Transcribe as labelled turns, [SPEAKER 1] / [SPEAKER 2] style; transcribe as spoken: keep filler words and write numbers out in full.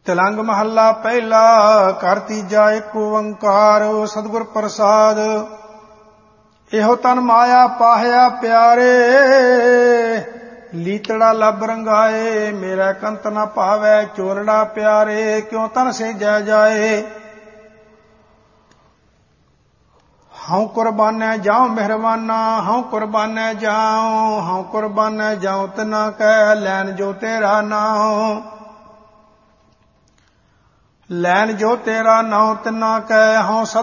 [SPEAKER 1] ਤਿਲੰਗ ਮਹੱਲਾ ਪਹਿਲਾ। ਘਰ ਤੀਜਾ ਏਕ ਓੰਕਾਰ ਸਤਿਗੁਰ ਪ੍ਰਸਾਦ। ਇਹੋ ਤਨ ਮਾਇਆ ਪਾਹਿਆ ਪਿਆਰੇ, ਲੀਤੜਾ ਲੱਭ ਰੰਗਾਏ। ਮੇਰਾ ਕੰਤ ਨ ਭਾਵੈ ਚੋਰੜਾ ਪਿਆਰੇ, ਕਿਉ ਤਨ ਸੇਜੈ ਜਾਏ। ਹਉ ਕੁਰਬਾਨੈ ਜਾਉ ਮਿਹਰਬਾਨਾ, ਹਉ ਕੁਰਬਾਨੈ ਜਾਉ। ਹਉ ਕੁਰਬਾਨੈ ਜਾਉ ਤਿਨਾ ਕੈ, ਲੈਨ ਜੋ ਤੇਰਾ ਨਾਉ। ਲੈਨ ਜੋ ਤੇਰਾ ਨਾਉ ਤਿਨਾ ਕੈ, ਹਉ